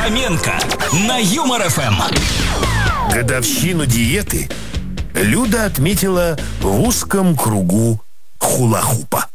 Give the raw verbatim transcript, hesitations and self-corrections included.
Фоменко на Юмор ФМ. Годовщину диеты Люда отметила в узком кругу хула-хупа.